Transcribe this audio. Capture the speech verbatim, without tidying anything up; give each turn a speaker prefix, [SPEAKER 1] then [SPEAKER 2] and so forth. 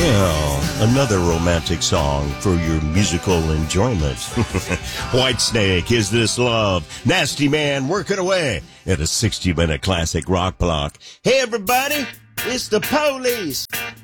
[SPEAKER 1] Yeah, another romantic song for your musical enjoyment. Whitesnake, Is This Love? Nasty Man, working away at a sixty-minute classic rock block. Hey, everybody, it's the Police.